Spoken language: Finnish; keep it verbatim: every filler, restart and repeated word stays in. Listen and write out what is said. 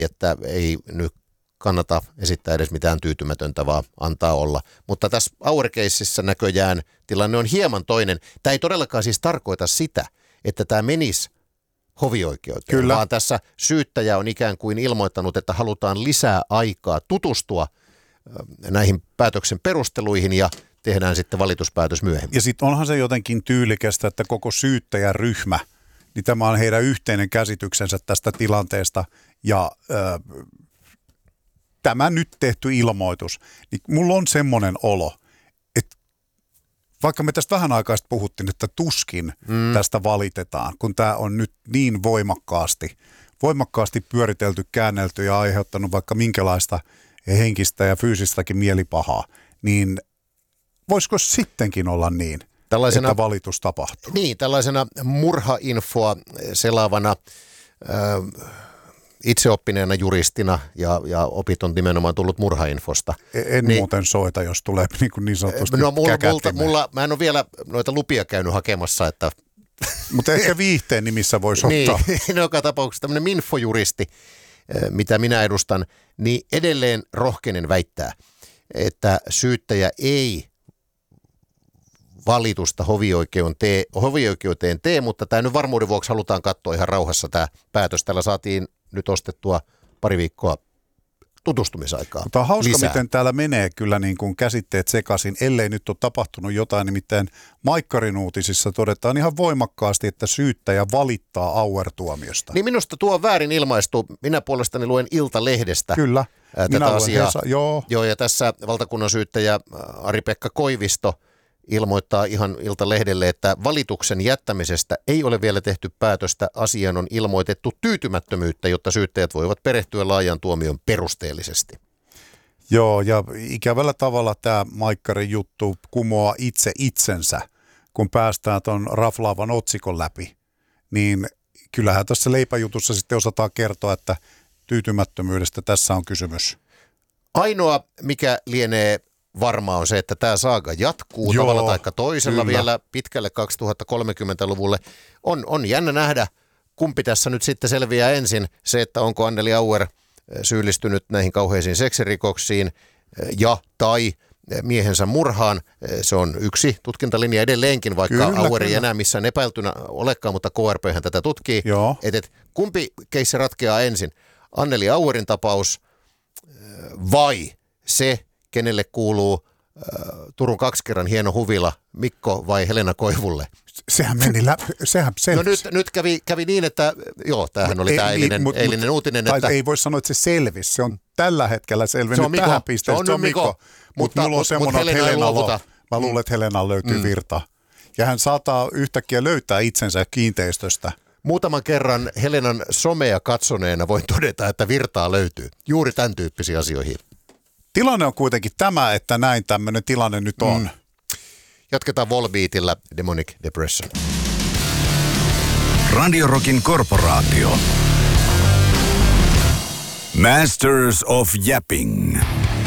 että ei nyt kannata esittää edes mitään tyytymätöntä, vaan antaa olla. Mutta tässä Auer-keississä näköjään tilanne on hieman toinen. Tämä ei todellakaan siis tarkoita sitä, että tämä menisi hovioikeuteen, Kyllä. vaan tässä syyttäjä on ikään kuin ilmoittanut, että halutaan lisää aikaa tutustua näihin päätöksen perusteluihin ja tehdään sitten valituspäätös myöhemmin. Ja sitten onhan se jotenkin tyylikästä, että koko syyttäjäryhmä, niin tämä on heidän yhteinen käsityksensä tästä tilanteesta ja ö, tämä nyt tehty ilmoitus, niin mulla on semmoinen olo, että vaikka me tästä vähän aikaa puhuttiin, että tuskin mm. tästä valitetaan, kun tämä on nyt niin voimakkaasti, voimakkaasti pyöritelty, käännelty ja aiheuttanut vaikka minkälaista henkistä ja fyysistäkin mielipahaa, niin voisiko sittenkin olla niin, tällaisena, että valitus tapahtuu? Niin, tällaisena murhainfoa selaavana äh, itseoppineena juristina ja, ja opit on nimenomaan tullut murhainfosta. En niin, muuten soita, jos tulee niin, niin sanotusti no, mulla, multa, mulla, mä en ole vielä noita lupia käynyt hakemassa, että... Mutta ehkä viihteen nimissä voisi ottaa. Niin, joka tapauksessa tämmöinen minfojuristi, mitä minä edustan, niin edelleen rohkenen väittää, että syyttäjä ei valitusta hovioikeuteen tee, hovioikeuteen tee, mutta tämä nyt varmuuden vuoksi halutaan katsoa ihan rauhassa tämä päätös. Tällä saatiin nyt ostettua pari viikkoa tutustumisaikaa. Mutta on hauska, lisää. Miten täällä menee kyllä niin kuin käsitteet sekaisin, ellei nyt ole tapahtunut jotain. Nimittäin Maikkarin uutisissa todetaan ihan voimakkaasti, että syyttäjä valittaa Auer-tuomiosta. Niin minusta tuo on väärin ilmaistu. Minä puolestani luen Ilta-lehdestä. Kyllä. Ää, tätä asiaa. Hesa, joo. joo, ja tässä valtakunnan syyttäjä Ari-Pekka Koivisto ilmoittaa ihan Ilta-lehdelle, että valituksen jättämisestä ei ole vielä tehty päätöstä. Asiaan on ilmoitettu tyytymättömyyttä, jotta syyttäjät voivat perehtyä laajan tuomion perusteellisesti. Joo, ja ikävällä tavalla tämä Maikkarin juttu kumoaa itse itsensä, kun päästään tuon raflaavan otsikon läpi. Niin kyllähän tässä leipäjutussa sitten osataan kertoa, että tyytymättömyydestä tässä on kysymys. Ainoa, mikä lienee varmaa on se, että tämä saaga jatkuu Joo, tavalla tai toisella kyllä. vielä pitkälle kaksituhattakolmekymmentäluvulle. On, on jännä nähdä, kumpi tässä nyt sitten selviää ensin. Se, että onko Anneli Auer syyllistynyt näihin kauheisiin seksirikoksiin ja tai miehensä murhaan. Se on yksi tutkintalinja edelleenkin, vaikka kyllä, Auer ei enää missään epäiltynä olekaan, mutta K R P:hän tätä tutkii. Et, et, kumpi keissi ratkeaa ensin? Anneli Auerin tapaus vai se, kenelle kuuluu äh, Turun kaksi kerran hieno huvila, Mikko vai Helena Koivulle? Sehän meni läpi, sehän selvisi. No nyt, nyt kävi, kävi niin, että joo, tämähän oli tämä eilinen, mut, eilinen mut, uutinen. Tai että ei voi sanoa, että se selvisi, se on tällä hetkellä selvinnyt tähän pisteeseen. Se on, se on Mikko, Mikko. Mutta mulla on semmoinen, että Helena, lo, mä luulen, että Helena löytyy mm. virta. Ja hän saattaa yhtäkkiä löytää itsensä kiinteistöstä. Muutaman kerran Helenan somea katsoneena voin todeta, että virtaa löytyy juuri tämän tyyppisiin asioihin. Tilanne on kuitenkin tämä, että näin tämmöinen tilanne nyt on. Mm. Jatketaan Volbeatilla Demonic Depression. Radio Rockin korporaatio. Masters of Yapping.